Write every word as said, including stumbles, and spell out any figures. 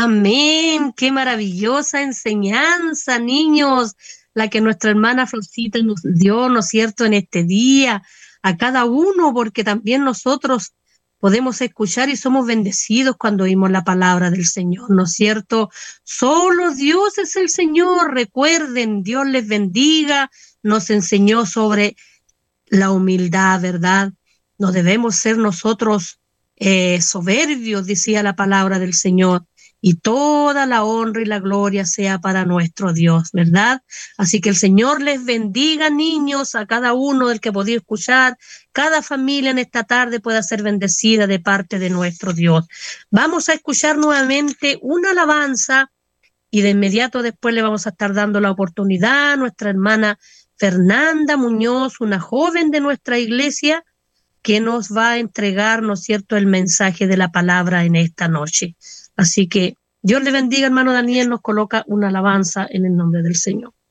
Amén, qué maravillosa enseñanza, niños, la que nuestra hermana Florcita nos dio, ¿no es cierto?, en este día, a cada uno, porque también nosotros podemos escuchar y somos bendecidos cuando oímos la palabra del Señor, ¿no es cierto? Solo Dios es el Señor, recuerden, Dios les bendiga, nos enseñó sobre la humildad, ¿verdad? No debemos ser nosotros eh, soberbios, decía la palabra del Señor, y toda la honra y la gloria sea para nuestro Dios, ¿verdad? Así que el Señor les bendiga, niños, a cada uno del que podía escuchar, cada familia en esta tarde pueda ser bendecida de parte de nuestro Dios. Vamos a escuchar nuevamente una alabanza y de inmediato después le vamos a estar dando la oportunidad a nuestra hermana Fernanda Muñoz, una joven de nuestra iglesia, que nos va a entregar, ¿no es cierto?, el mensaje de la palabra en esta noche. Así que Dios le bendiga, hermano Daniel, nos coloca una alabanza en el nombre del Señor.